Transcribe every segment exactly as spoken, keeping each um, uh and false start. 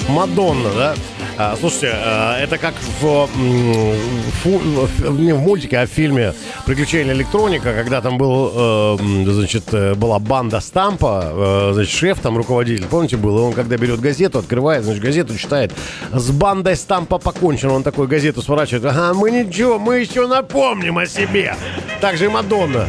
Мадонна, да? А, слушайте, а, это как в, фу, не в мультике, а в фильме «Приключения электроника», когда там был, э, значит, была банда Стампа, э, значит, шеф там, руководитель, помните, был? И он, когда берет газету, открывает, значит, газету читает. С бандой Стампа покончено. Он такой газету сворачивает. Ага, мы ничего, мы еще напомним о себе. Так же и Мадонна.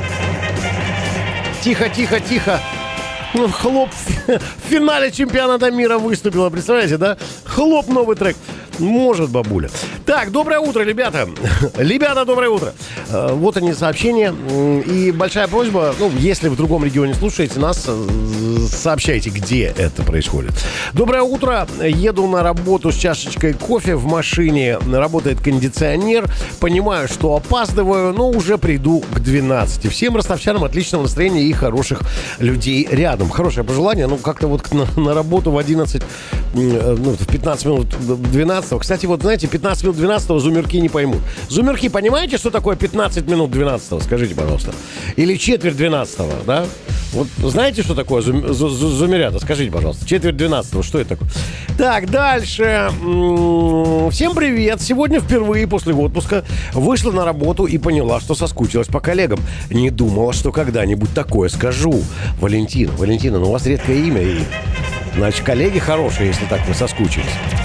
Тихо, тихо, тихо. Ну, хлоп, в финале чемпионата мира выступила, представляете, да? Хлоп, новый трек. Может, бабуля. Так, доброе утро, ребята. Ребята, доброе утро. Вот они сообщения. И большая просьба, ну, если в другом регионе слушаете нас, сообщайте, где это происходит. Доброе утро. Еду на работу с чашечкой кофе в машине. Работает кондиционер. Понимаю, что опаздываю, но уже приду к двенадцати. Всем ростовчанам отличного настроения и хороших людей рядом. Хорошее пожелание. Ну, как-то вот на, на работу в одиннадцать, ну, в пятнадцать минут двенадцать. Кстати, вот, знаете, пятнадцать минут двенадцатого зумерки не поймут. Зумерки, понимаете, что такое пятнадцать минут двенадцатого? Скажите, пожалуйста. Или четверть двенадцатого, да? Вот знаете, что такое зум, зу, зу, зумерята? Скажите, пожалуйста. Четверть двенадцатого, что это такое? Так, дальше. Всем привет. Сегодня впервые после отпуска вышла на работу и поняла, что соскучилась по коллегам. Не думала, что когда-нибудь такое скажу. Валентина, Валентина, ну у вас редкое имя. И, значит, коллеги хорошие, если так вы соскучились.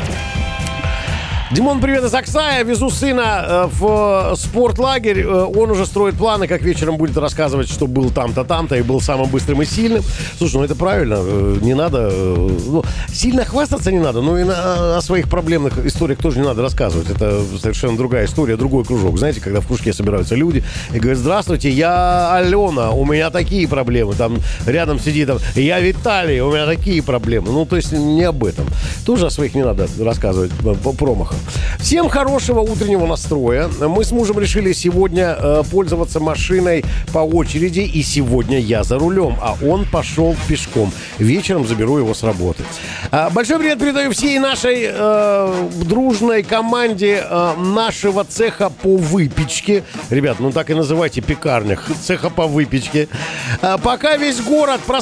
Димон, привет из Аксая. Везу сына э, в спортлагерь. Э, он уже строит планы, как вечером будет рассказывать, что был там-то, там-то и был самым быстрым и сильным. Слушай, ну это правильно. Э, не надо... Э, ну, сильно хвастаться не надо, но и на, о своих проблемных историях тоже не надо рассказывать. Это совершенно другая история, другой кружок. Знаете, когда в кружке собираются люди и говорят: здравствуйте, я Алена, у меня такие проблемы. Там рядом сидит, там, я Виталий, у меня такие проблемы. Ну, то есть не об этом. Тоже о своих не надо рассказывать по промахам. Всем хорошего утреннего настроя. Мы с мужем решили сегодня э, пользоваться машиной по очереди, и сегодня я за рулем, а он пошел пешком. Вечером заберу его с работы. А, большой привет передаю всей нашей э, дружной команде э, нашего цеха по выпечке. Ребят, ну так и называйте: пекарня. Цеха по выпечке. А, пока весь город